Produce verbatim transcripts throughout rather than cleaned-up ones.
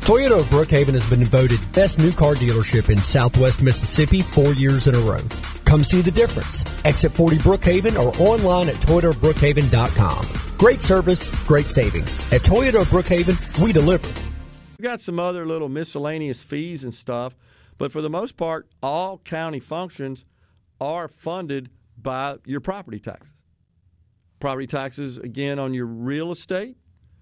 Toyota of Brookhaven has been voted best new car dealership in Southwest Mississippi four years in a row. Come see the difference. Exit forty Brookhaven or online at toyota of brookhaven dot com. Great service, great savings. At Toyota of Brookhaven, we deliver. We've got some other little miscellaneous fees and stuff, but for the most part, all county functions are funded by your property taxes. Property taxes, again, on your real estate,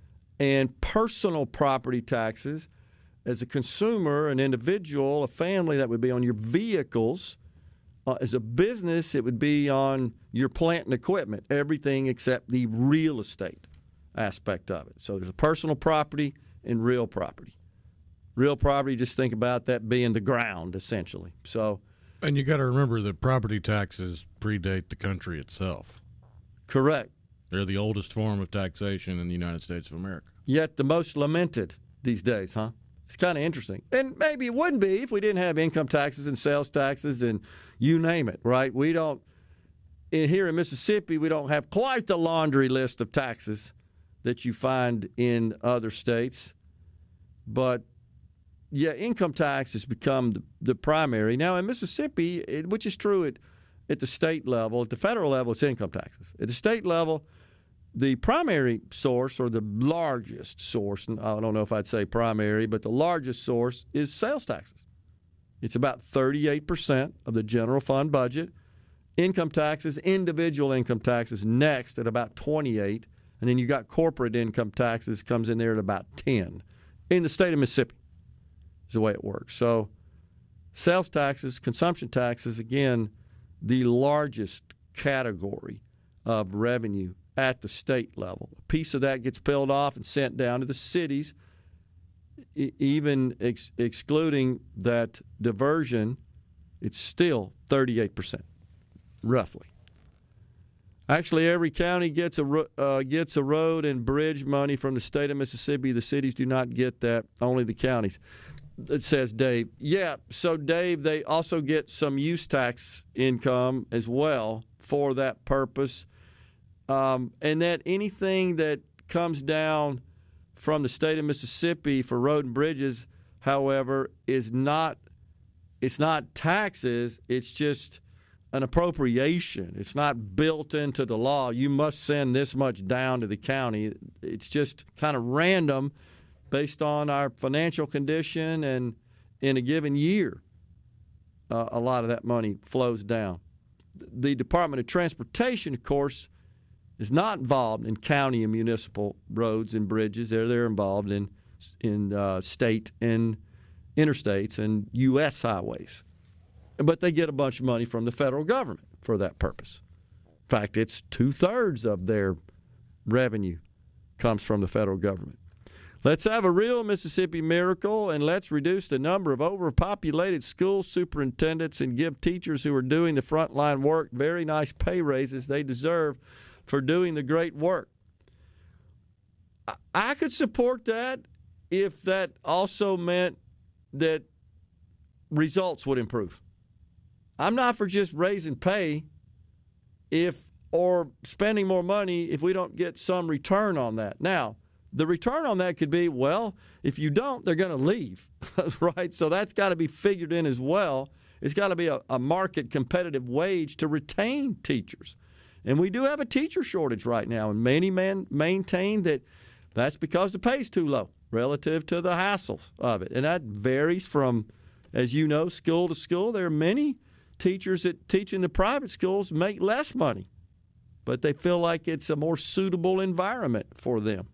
and personal property taxes as a consumer, an individual, a family, that would be on your vehicles. Uh, as a business, it would be on your plant and equipment, everything except the real estate aspect of it. So there's a personal property and real property. Real property, just think about that being the ground, essentially. So, and you got to remember that property taxes predate the country itself. Correct. They're the oldest form of taxation in the United States of America. Yet the most lamented these days, huh? It's kind of interesting. And maybe it wouldn't be if we didn't have income taxes and sales taxes and you name it, right? We don't, in, here in Mississippi, we don't have quite the laundry list of taxes that you find in other states. But, yeah, income tax has become the, the primary. Now, in Mississippi, it, which is true at, at the state level, at the federal level, it's income taxes. At the state level, the primary source, or the largest source, I don't know if I'd say primary, but the largest source is sales taxes. It's about thirty-eight percent of the general fund budget. Income taxes, individual income taxes next at about twenty-eight, and then you got corporate income taxes comes in there at about ten. In the state of Mississippi is the way it works. So sales taxes, consumption taxes, again, the largest category of revenue at the state level. A piece of that gets peeled off and sent down to the cities, e- even ex- excluding that diversion, it's still thirty-eight percent, roughly. Actually, every county gets a, ro- uh, gets a road and bridge money from the state of Mississippi. The cities do not get that, only the counties. It says Dave. Yeah, so Dave, they also get some use tax income as well for that purpose. Um, and that anything that comes down from the state of Mississippi for road and bridges, however, is not, it's not taxes, it's just an appropriation. It's not built into the law. You must send this much down to the county. It's just kind of random based on our financial condition, and in a given year, uh, a lot of that money flows down. The Department of Transportation, of course, is not involved in county and municipal roads and bridges. They're they're involved in in uh, state and interstates and U S highways. But they get a bunch of money from the federal government for that purpose. In fact, it's two-thirds of their revenue comes from the federal government. Let's have a real Mississippi miracle, and let's reduce the number of overpopulated school superintendents and give teachers who are doing the frontline work very nice pay raises they deserve for doing the great work. I could support that if that also meant that results would improve. I'm not for just raising pay if or spending more money if we don't get some return on that. Now, the return on that could be, well, if you don't, they're going to leave, right? So that's got to be figured in as well. It's got to be a, a market competitive wage to retain teachers. And we do have a teacher shortage right now, and many men maintain that that's because the pay's too low relative to the hassles of it. And that varies from, as you know, school to school. There are many teachers that teach in the private schools make less money, but they feel like it's a more suitable environment for them.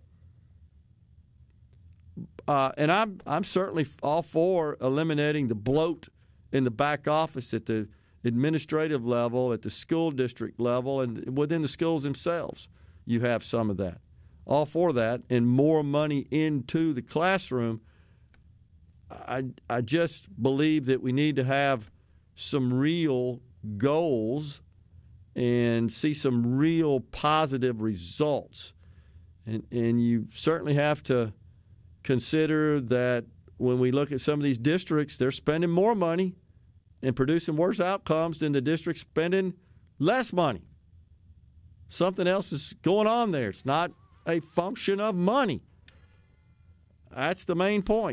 Uh, and I'm I'm certainly all for eliminating the bloat in the back office at the administrative level, at the school district level, and within the schools themselves. You have some of that. All for that, and more money into the classroom. I I just believe that we need to have some real goals and see some real positive results. And and you certainly have to consider that when we look at some of these districts, they're spending more money and producing worse outcomes than the districts spending less money. Something else is going on there. It's not a function of money. That's the main point.